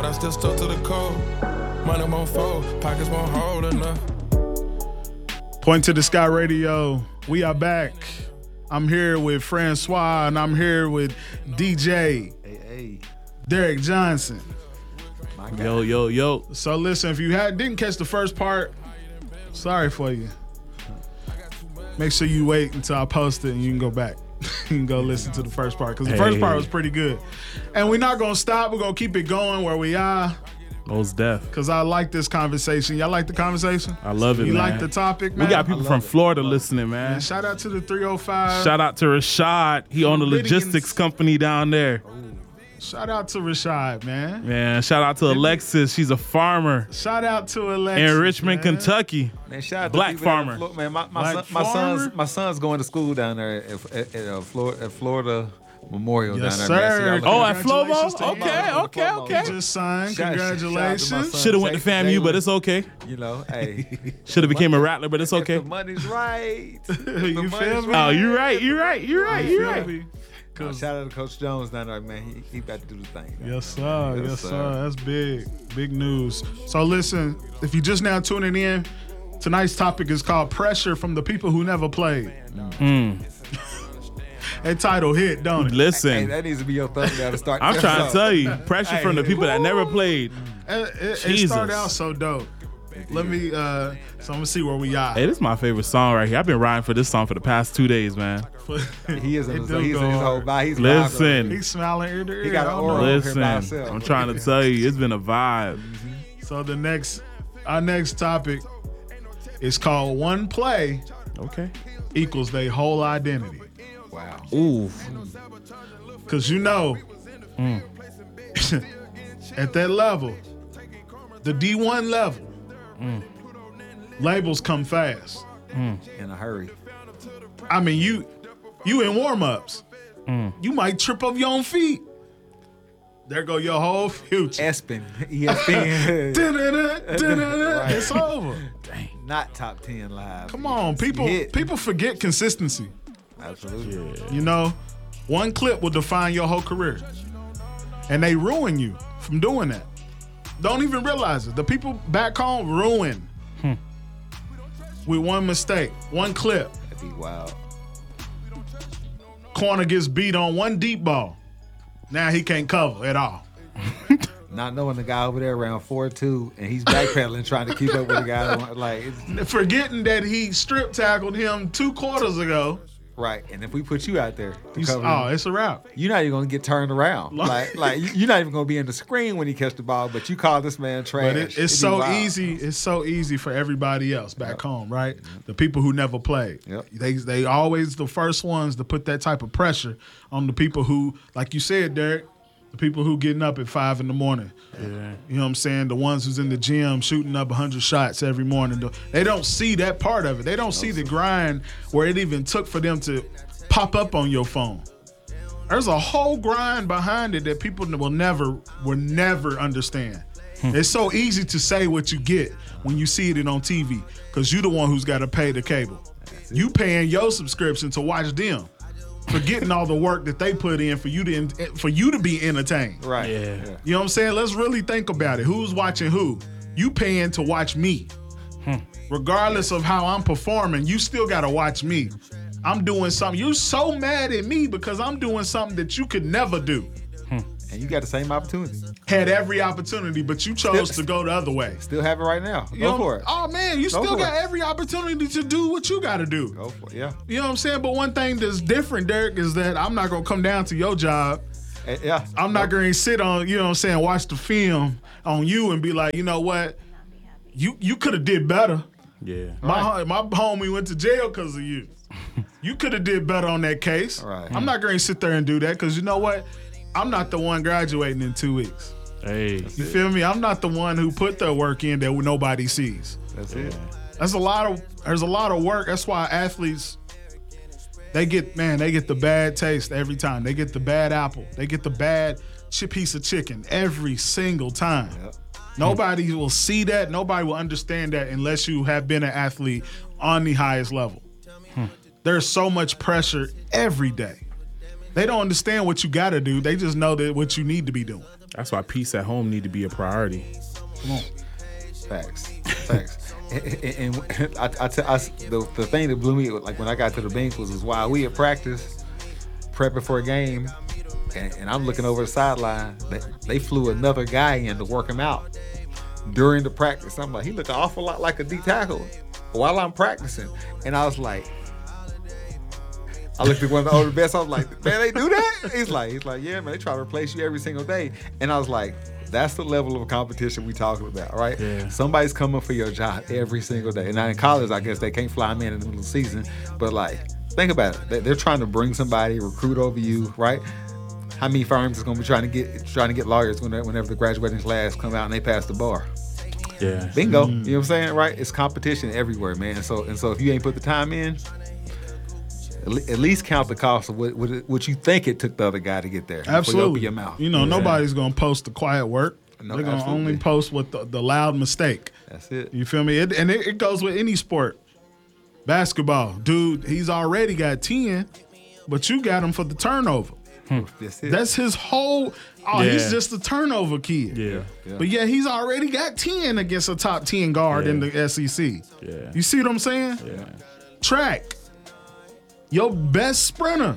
but I still stuck to the code. Money won't fold, pockets won't hold enough. Point to the Sky Radio. We are back. I'm here with Francois, and I'm here with DJ. Hey. Derek Johnson. Yo. So listen, if you didn't catch the first part, sorry for you. Make sure you wait until I post it and you can go back. You can go listen to the first part because the first part was pretty good. And we're not going to stop. We're going to keep it going where we are. Most deaf. Because I like this conversation. Y'all like the conversation? I love it, you man. Like the topic, man? We got people from Florida listening, man. And shout out to the 305. Shout out to Rashad. He owned a logistics company down there. Shout out to Rashad, man. Man, shout out to Alexis. She's a farmer. Shout out to Alexis in Richmond, man. Kentucky. Man, shout out Black to farmer. Man, my son's going to school down there at Florida Memorial yes, down there. Sir. At Flomo? Okay. He just signed. Congratulations. Should have went to FAMU, but it's okay. You know, hey. Should have became a Rattler, but it's okay. If the money's right. You feel me? Oh, you're right. Shout out to Coach Jones down there, man. He about to do the thing. Yes, sir. That's big news. So listen, if you just now tuning in, tonight's topic is called Pressure from the People Who Never Played. That title hit, don't it? Listen. Hey, that needs to be your thumbnail to start. I'm trying to tell you, pressure from the people that never played. It started out so dope. Let me, so I'm going to see where we are. Hey, this is my favorite song right here. I've been riding for this song for the past 2 days, man. He's in his whole body. Listen. He's smiling ear to ear. He got an aura Listen, by himself. I'm trying to tell you, it's been a vibe. So our next topic is called One Play Equals Their Whole Identity. Wow. Ooh. Because at that level, the D1 level, labels come fast. In a hurry. I mean, you in warm-ups. You might trip over your own feet. There go your whole future. ESPN. It's over. Dang. Not top 10 live. Come on, people forget consistency. Absolutely. You know, one clip will define your whole career. And they ruin you from doing that. Don't even realize it. The people back home ruin with one mistake, one clip. That'd be wild. Corner gets beat on one deep ball. Now he can't cover at all. Not knowing the guy over there around 4'2", and he's backpedaling trying to keep up with the guy. Forgetting that he strip tackled him 2 quarters ago. Right, and if we put you out there to cover him, it's a wrap. You're not even going to get turned around. Like you're not even going to be in the screen when he catch the ball, but you call this man trash. But it's so easy. It's so easy for everybody else back home, right? The people who never played. Yep. They always the first ones to put that type of pressure on the people who, like you said, Derek, the people who getting up at 5 a.m. Yeah. You know what I'm saying? The ones who's in the gym shooting up 100 shots every morning. They don't see that part of it. They don't see the grind where it even took for them to pop up on your phone. There's a whole grind behind it that people will never understand. It's so easy to say what you get when you see it on TV because you're the one who's got to pay the cable. You paying your subscription to watch them. Forgetting all the work that they put in for you to be entertained. Right. Yeah. You know what I'm saying? Let's really think about it. Who's watching who? You paying to watch me. Regardless of how I'm performing, you still got to watch me. I'm doing something. You're so mad at me because I'm doing something that you could never do. And you got the same opportunity. Had every opportunity, but you chose to go the other way. Still have it right now. Go for it. Oh, man, you still got every opportunity to do what you got to do. Go for it, yeah. You know what I'm saying? But one thing that's different, Derek, is that I'm not going to come down to your job. Yeah. I'm not going to sit on, you know what I'm saying, watch the film on you and be like, you know what? You could have did better. Yeah. My homie went to jail because of you. You could have did better on that case. Right. I'm not going to sit there and do that because you know what? I'm not the one graduating in 2 weeks. Hey. You feel me? I'm not the one who put the work in that nobody sees. That's it. There's a lot of work. That's why athletes, they get the bad taste every time. They get the bad apple. They get the bad piece of chicken every single time. Yep. Nobody will see that. Nobody will understand that unless you have been an athlete on the highest level. There's so much pressure every day. They don't understand what you got to do. They just know that what you need to be doing. That's why peace at home need to be a priority. Come on. Facts. And the thing that blew me, like when I got to the Bengals, is while we at practice, prepping for a game, and I'm looking over the sideline, they flew another guy in to work him out during the practice. I'm like, he looked an awful lot like a D tackle while I'm practicing. And I was like, I looked at one of the older vets, I was like, man, they do that? He's like, yeah, man, they try to replace you every single day. And I was like, that's the level of competition we talking about, right? Yeah. Somebody's coming for your job every single day. And now in college, I guess they can't fly them in the middle of the season. But like, think about it. They're trying to bring somebody, recruit over you, right? How many firms is going to be trying to get lawyers whenever the graduating class come out and they pass the bar? Yeah. Bingo. You know what I'm saying, right? It's competition everywhere, man. So if you ain't put the time in, at least count the cost of what you think it took the other guy to get there. Absolutely. You open your mouth. You know, nobody's going to post the quiet work. No, They're going to only post with the loud mistake. That's it. You feel me? It goes with any sport. Basketball. Dude, he's already got 10, but you got him for the turnover. That's it. That's his whole he's just a turnover kid. Yeah. But yeah, he's already got 10 against a top 10 guard in the SEC. Yeah. You see what I'm saying? Yeah. Track. Your best sprinter.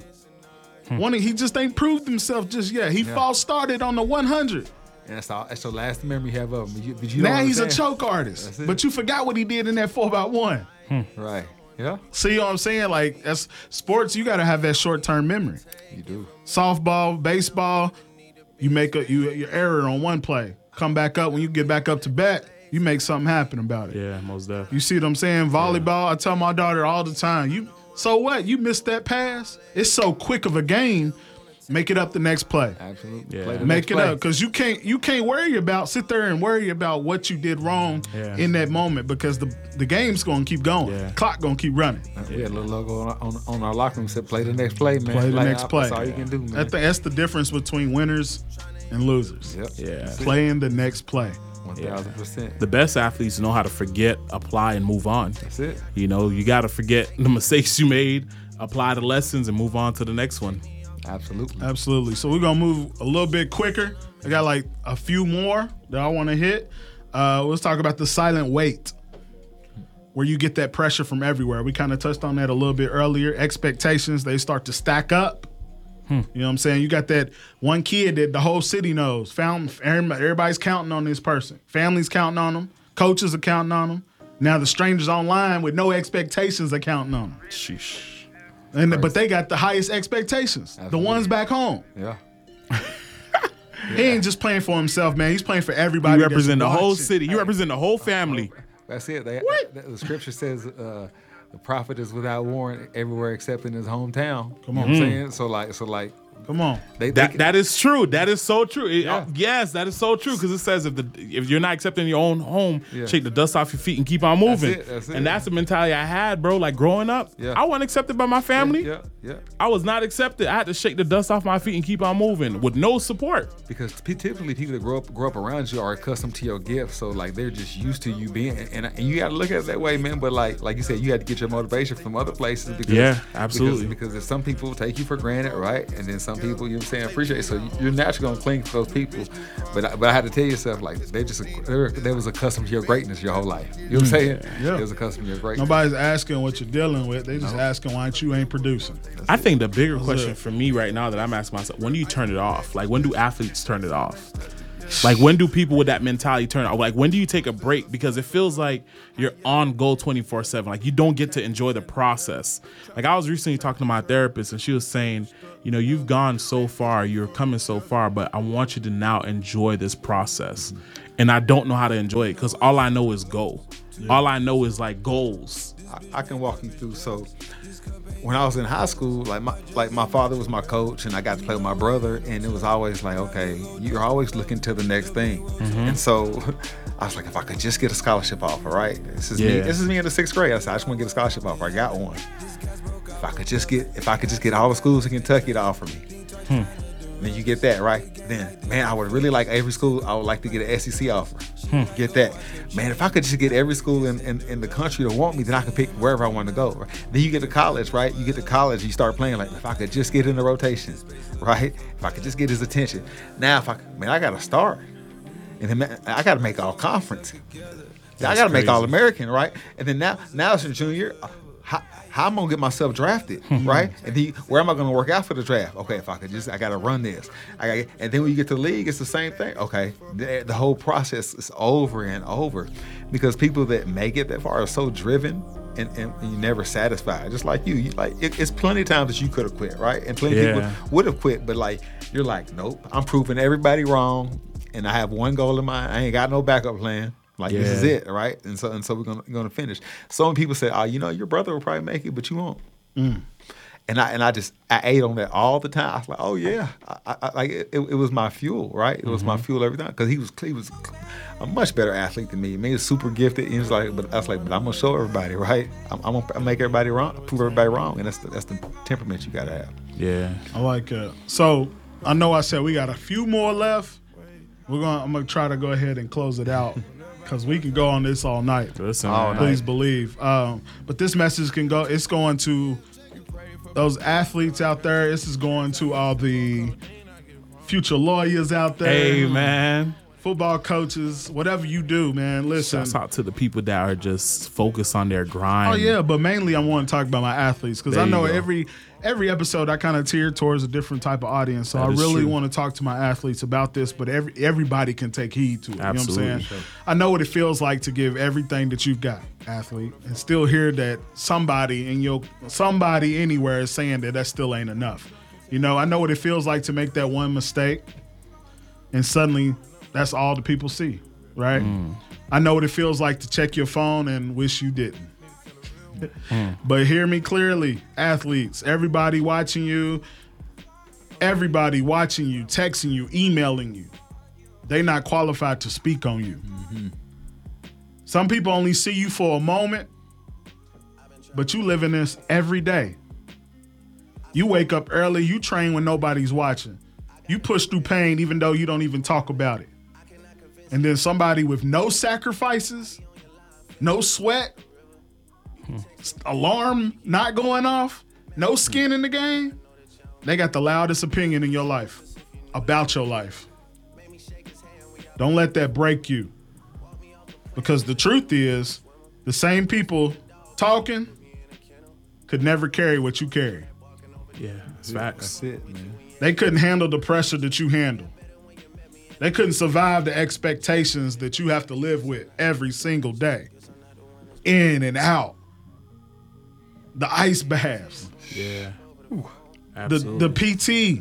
He just ain't proved himself just yet. He false started on the 100. And that's the last memory you have of him. But you Now don't he's a understand. choke artist. But you forgot what he did in that 4x1. Right. Yeah. See what I'm saying? Like, as sports, you got to have that short-term memory. You do. Softball, baseball, you make your error on one play. Come back up. When you get back up to bat, you make something happen about it. Yeah, most definitely. You see what I'm saying? Volleyball, I tell my daughter all the time, so what? You missed that pass? It's so quick of a game. Make it up the next play. Absolutely. Yeah. Play the Make next it play. up, because you can't sit there and worry about what you did wrong in that moment, because the game's gonna keep going. Yeah. Clock gonna keep running. We had a little logo on our locker room said, "Play the next play, man." Play the next play. That's all you can do, man. That's the difference between winners and losers. Yep. Yeah. Playing the next play. 1000%. The best athletes know how to forget, apply, and move on. That's it. You know, you got to forget the mistakes you made, apply the lessons, and move on to the next one. Absolutely. So we're gonna move a little bit quicker. I got like a few more that I want to hit. Let's talk about the silent wait, where you get that pressure from everywhere. We kind of touched on that a little bit earlier. Expectations, they start to stack up. You know what I'm saying? You got that one kid that the whole city knows. Everybody's counting on this person. Families counting on them. Coaches are counting on them. Now the strangers online with no expectations are counting on them. Sheesh. But they got the highest expectations. Absolutely. The ones back home. Yeah. He ain't just playing for himself, man. He's playing for everybody. You represent the that's whole watching. city. You represent the whole family. That's it. The scripture says the prophet is without warrant everywhere except in his hometown. Come on. You know what I'm saying? So like Come on. That is true. That is so true. Yeah. Yes, that is so true, because it says if you're not accepting your own home, Yeah. shake the dust off your feet and keep on moving. That's it. And that's the mentality I had, bro. Like growing up, Yeah. I wasn't accepted by my family. Yeah. I was not accepted. I had to shake the dust off my feet and keep on moving with no support. Because typically people that grow up around you are accustomed to your gifts, so like they're just used to you being, and you got to look at it that way, man. But like you said, you had to get your motivation from other places. Because, Yeah, absolutely. Because if some people take you for granted, right, and then some people, you know what I'm saying, appreciate it. So you're naturally gonna cling to those people. But I had to tell yourself, like they was accustomed to your greatness your whole life. You know what I'm saying? Yeah. They was accustomed to your greatness. Nobody's asking what you're dealing with. They just asking why you ain't producing. I think the bigger question for me right now that I'm asking myself, when do you turn it off? Like, when do athletes turn it off? Like, when do people with that mentality turn it off? Like, when do you take a break? Because it feels like you're on go 24/7. Like, you don't get to enjoy the process. Like, I was recently talking to my therapist, and she was saying, you know, you've gone so far, you're coming so far, but I want you to now enjoy this process. And I don't know how to enjoy it, because all I know is go. Yeah. All I know is, like, goals. I can walk you through. So when I was in high school, like my father was my coach, and I got to play with my brother, and it was always like, okay, you're always looking to the next thing. Mm-hmm. And so I was like, if I could just get a scholarship offer, right? This is me in the 6th grade. I said, I just want to get a scholarship offer. I got one. If I could just get all the schools in Kentucky to offer me. Then you get that, right? Then, man, I would really like every school. I would like to get an SEC offer. Get that. Man, if I could just get every school in the country to want me, then I could pick wherever I want to go. Right? Then you get to college, right? You get to college, you start playing like, if I could just get in the rotation, right? If I could just get his attention. Now, I got to start. And then, man, I got to make all conference. I got to make all American, right? And then now it's in junior year. How am I gonna get myself drafted, right? And then where am I gonna work out for the draft? Okay, if I could I gotta run this. And then when you get to the league, it's the same thing. Okay, the whole process is over and over because people that make it that far are so driven and you're never satisfied. Just like you like it's plenty of times that you could have quit, right? And plenty of people would have quit, but like you're like, nope, I'm proving everybody wrong, and I have one goal in mind. I ain't got no backup plan. Like this is it, right? And so we're gonna finish. So many people say, "Oh, your brother will probably make it, but you won't." And I ate on that all the time. I was like, "Oh yeah," it was my fuel, right? It was my fuel every time because he was a much better athlete than me. He was super gifted. He was like, but I was like, but I'm gonna show everybody, right? I'm gonna make everybody wrong, prove everybody wrong, and that's the temperament you gotta have. Yeah, I like it. So I know I said we got a few more left. I'm gonna try to go ahead and close it out. Because we can go on this all night. Listen, please believe. But this message it's going to those athletes out there. This is going to all the future lawyers out there. Hey, man. Football coaches, whatever you do, man, listen. Shouts out to the people that are just focused on their grind. Oh, yeah, but mainly I want to talk about my athletes because I know every episode I kind of tear towards a different type of audience. So I really want to talk to my athletes about this, but everybody can take heed to it. Absolutely. You know what I'm saying? I know what it feels like to give everything that you've got, athlete, and still hear that somebody anywhere is saying that still ain't enough. You know, I know what it feels like to make that one mistake and suddenly that's all the people see, right? I know what it feels like to check your phone and wish you didn't. But hear me clearly, athletes, everybody watching you, texting you, emailing you, they not qualified to speak on you. Some people only see you for a moment, but you live in this every day. You wake up early, you train when nobody's watching. You push through pain even though you don't even talk about it. And then somebody with no sacrifices, no sweat, alarm not going off, no skin in the game, they got the loudest opinion in your life, about your life. Don't let that break you. Because the truth is, the same people talking could never carry what you carry. Yeah, it's facts. That's it, man. They couldn't handle the pressure that you handle. They couldn't survive the expectations that you have to live with every single day. In and out. The ice baths. Yeah. Absolutely. The PT.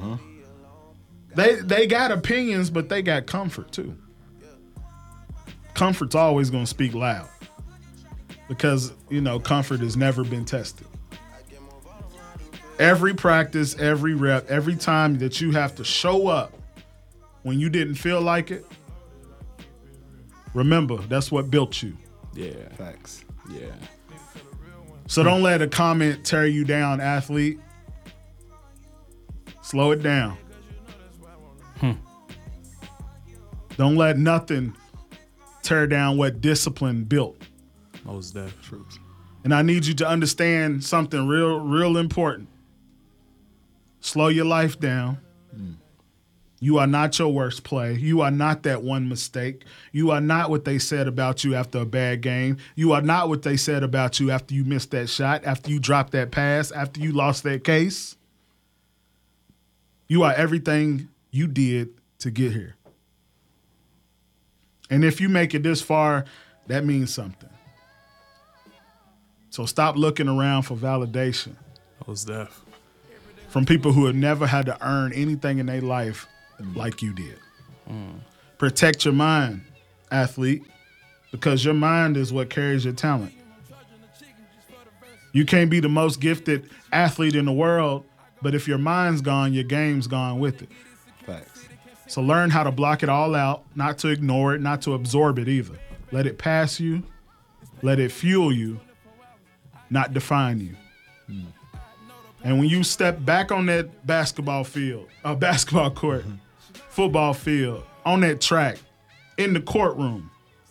They got opinions, but they got comfort too. Comfort's always going to speak loud. Because, comfort has never been tested. Every practice, every rep, every time that you have to show up when you didn't feel like it, remember, that's what built you. Yeah. Facts. Yeah. So don't let a comment tear you down, athlete. Slow it down. Don't let nothing tear down what discipline built. Most definitely. And I need you to understand something real important. Slow your life down. You are not your worst play. You are not that one mistake. You are not what they said about you after a bad game. You are not what they said about you after you missed that shot, after you dropped that pass, after you lost that case. You are everything you did to get here. And if you make it this far, that means something. So stop looking around for validation. Most definitely. From people who have never had to earn anything in their life like you did. Protect your mind, athlete, because your mind is what carries your talent. You can't be the most gifted athlete in the world, but if your mind's gone, your game's gone with it. Facts. So learn how to block it all out, not to ignore it, not to absorb it either. Let it pass you, let it fuel you, not define you. And when you step back on that basketball court, football field, on that track, in the courtroom,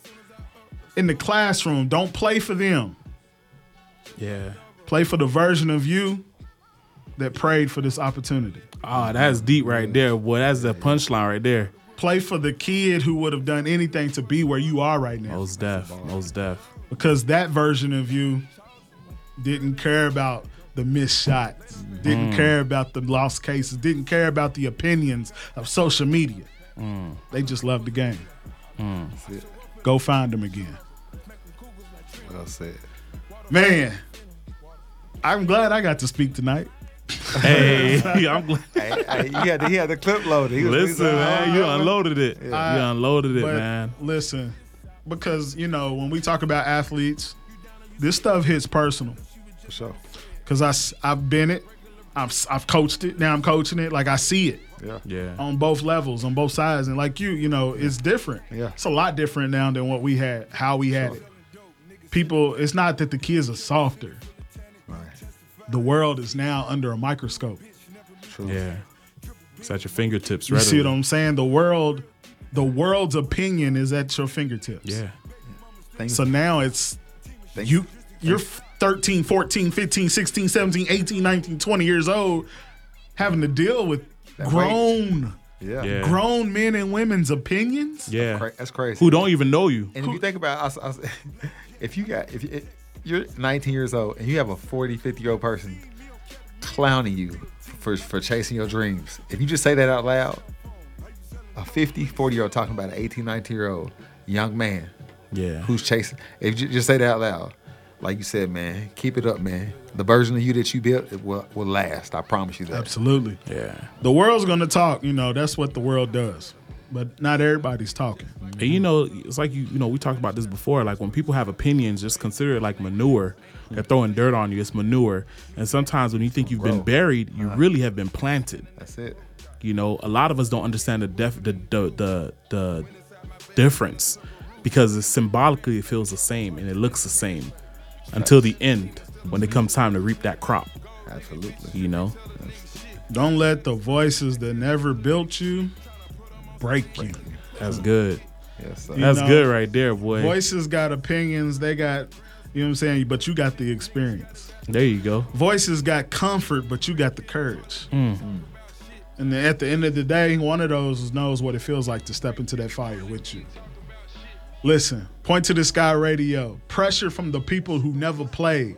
in the classroom, don't play for them. Yeah. Play for the version of you that prayed for this opportunity. Oh, that's deep right there, boy. That's the punchline right there. Play for the kid who would have done anything to be where you are right now. Most deaf. Because that version of you didn't care about the missed shots, didn't care about the lost cases, didn't care about the opinions of social media. They just loved the game. Go find them again. Well said. Man, I'm glad I got to speak tonight. Hey, I'm glad. He had the clip loaded. Listen, man, you unloaded it. You unloaded it, But man. listen, because, when we talk about athletes, this stuff hits personal. For sure. Because I've been it. I've coached it. Now I'm coaching it. Like, I see it. Yeah. On both levels, on both sides. And like it's different. Yeah. It's a lot different now than what we had, how we had it. People, it's not that the kids are softer. Right. The world is now under a microscope. True. Yeah. It's at your fingertips, You right? see what I'm saying? The world's opinion is at your fingertips. Yeah. So now it's you're 13, 14, 15, 16, 17, 18, 19, 20 years old having to deal with grown men and women's opinions. Yeah. That's crazy. Who don't even know you. And if you think about if you're 19 years old and you have a 40, 50-year-old person clowning you for chasing your dreams, if you just say that out loud, a 50, 40-year-old talking about an 18, 19-year-old young man who's chasing, if you just say that out loud, like you said, man, keep it up, man. The version of you that you built, it will last. I promise you that. Absolutely. Yeah. The world's going to talk. That's what the world does. But not everybody's talking. And it's like we talked about this before. Like when people have opinions, just consider it like manure. They're throwing dirt on you. It's manure. And sometimes when you think you've been buried, you really have been planted. That's it. A lot of us don't understand the difference because symbolically it feels the same and it looks the same until the end when it comes time to reap that crop. Absolutely. Don't let the voices that never built you break you. That's good. Yes, sir. That's good right there, boy. Voices got opinions. They got, what I'm saying? But you got the experience. There you go. Voices got comfort, but you got the courage. And then at the end of the day, one of those knows what it feels like to step into that fire with you. Listen, Point to the Sky Radio. Pressure from the people who never played.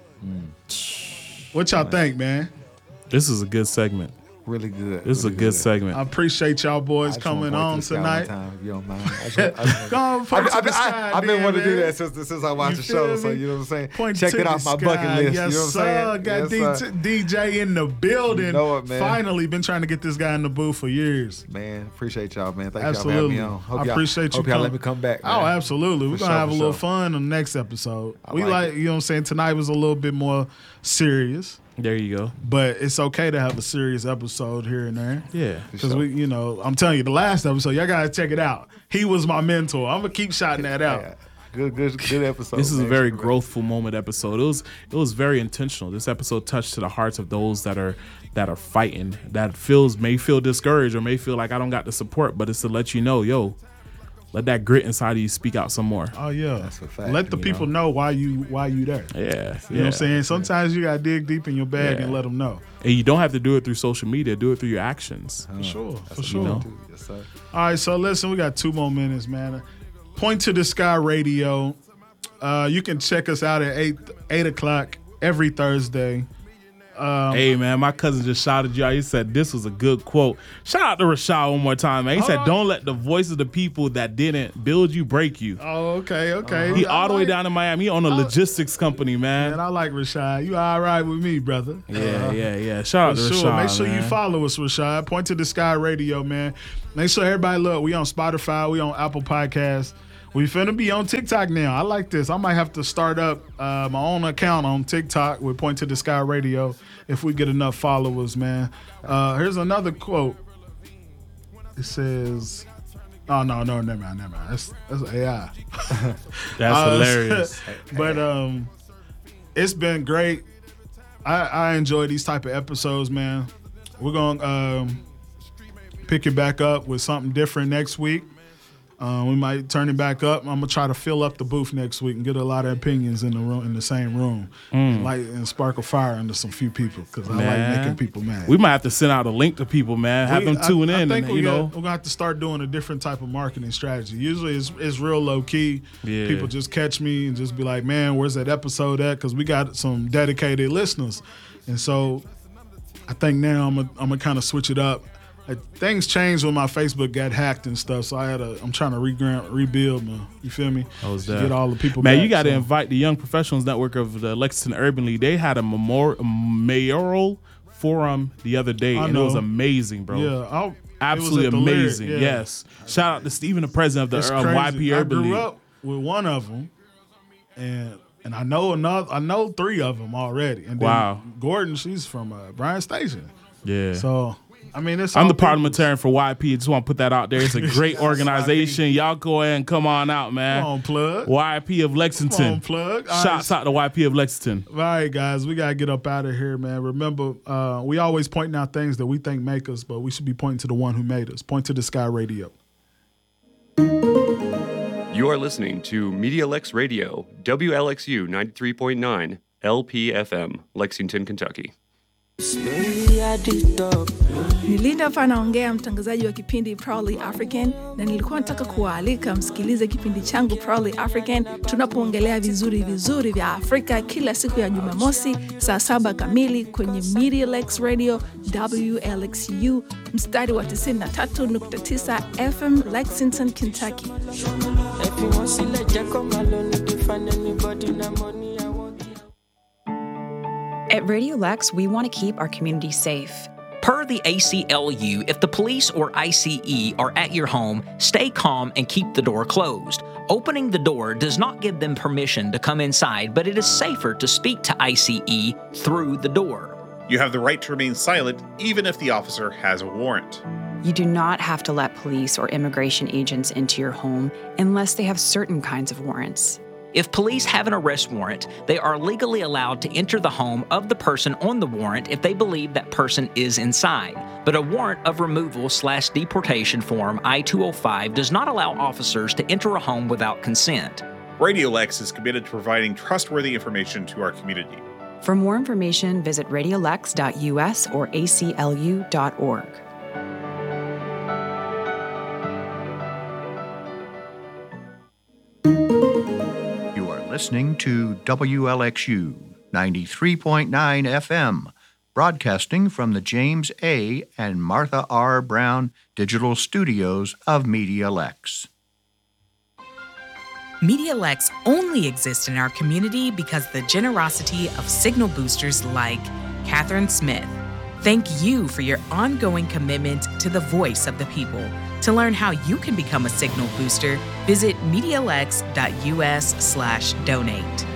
What y'all think, man? This is a good segment. Really good. This is a good segment. I appreciate y'all boys coming on tonight. If you don't mind. Go on, Point to the Sky. I've been wanting to do man. that since I watched the feel show. So me? you know what I'm saying. Point Check to it off the my bucket sky. list. Yes, you know what I'm sir. saying. Got Yes, sir. DJ in the building. You know it, man. Finally, been trying to get this guy in the booth for years. Man, appreciate y'all, man. Thank y'all for Absolutely. having me on. I appreciate you Hope y'all coming. let me come back. Man. Oh, absolutely. We're For going to sure, have a for little sure. fun on the next episode. I We like it. you know what I'm saying? Tonight was a little bit more serious, There you go. but it's okay to have a serious episode here and there. Yeah. Because sure. I'm telling you, the last episode, y'all got to check it out. He was my mentor. I'm going to keep shouting that out. Yeah. Good episode. This is a man. very growthful moment episode. It was very intentional. This episode touched to the hearts of those that are fighting, that may feel discouraged or may feel like I don't got the support, but it's to let you know, let that grit inside of you speak out some more. Oh, yeah. That's a fact. Let the people know why you there. Yeah. You know what I'm saying? Sometimes you got to dig deep in your bag and let them know. And you don't have to do it through social media. Do it through your actions. For sure. That's For what sure. we know. do. Yes, sir. All right, so listen, we got 2 more minutes, man. Point to the Sky Radio. You can check us out at 8 o'clock every Thursday. Hey, man, my cousin just shouted you out. He said this was a good quote. Shout out to Rashad one more time, man. He said, don't let the voice of the people that didn't build you break you. Oh, okay. He all the way down in Miami. He own a logistics company, man. Man, I like Rashad. You all right with me, brother? Yeah. Shout out to For Rashad, sure. Make sure man. you follow us, Rashad. Point to the Sky Radio, man. Make sure everybody look. We on Spotify. We on Apple Podcasts. We finna be on TikTok now. I like this. I might have to start up my own account on TikTok with Point to the Sky Radio if we get enough followers, man. Here's another quote. It says, "Oh no, never mind. That's AI." That's hilarious. But it's been great I enjoy these type of episodes, man. We're gonna pick it back up with something different next week. We might turn it back up. I'm gonna try to fill up the booth next week and get a lot of opinions in the room, in the same room, and spark a fire under some few people because I like making people mad. We might have to send out a link to people, man. Have them tune in. I think we're gonna have to start doing a different type of marketing strategy. Usually it's real low key. Yeah. People just catch me and just be like, "Man, where's that episode at?" Because we got some dedicated listeners, and so I think now I'm gonna kind of switch it up. Things changed when my Facebook got hacked and stuff, so I'm trying to rebuild my, you feel me? Get all the people man, back. you got to invite the Young Professionals Network of the Lexington Urban League. They had a mayoral forum the other day, and it was amazing, bro. Yeah, absolutely amazing. Lyric, yeah. Yes. Shout out to Stephen, the president of the YP Urban League. I grew up with one of them, and I know 3 of them already. And then Gordon, she's from Bryan Station. Yeah. So I mean, I'm the parliamentarian for YP. Just want to put that out there. It's a great organization. Y'all go ahead and come on out, man. Come on, plug. YP of Lexington. Come on, plug. Shouts out to YP of Lexington. All right, guys, we got to get up out of here, man. Remember, we always pointing out things that we think make us, but we should be pointing to the one who made us. Point to the Sky Radio. You are listening to Media Lex Radio, WLXU 93.9, LPFM, Lexington, Kentucky. Ni Linda hapa naongea, mtangazaji wa kipindi Proudly African, na nilikuwa nataka kuwaalika msikilize kipindi changu Proudly African tunapoongelea vizuri vya Afrika kila siku ya Jumamosi saa 7 kamili kwenye Media Lex Radio WLXU mstari wa 93.9 FM Lexington, Kentucky. At Radio Lex, we want to keep our community safe. Per the ACLU, if the police or ICE are at your home, stay calm and keep the door closed. Opening the door does not give them permission to come inside, but it is safer to speak to ICE through the door. You have the right to remain silent, even if the officer has a warrant. You do not have to let police or immigration agents into your home unless they have certain kinds of warrants. If police have an arrest warrant, they are legally allowed to enter the home of the person on the warrant if they believe that person is inside. But a warrant of removal/deportation form I-205 does not allow officers to enter a home without consent. Radio Lex is committed to providing trustworthy information to our community. For more information, visit radiolex.us or aclu.org. Listening to WLXU 93.9 FM, broadcasting from the James A. and Martha R. Brown Digital Studios of Media Lex. Media Lex only exists in our community because of the generosity of signal boosters like Catherine Smith. Thank you for your ongoing commitment to the voice of the people. To learn how you can become a signal booster, visit MediaLex.us/donate.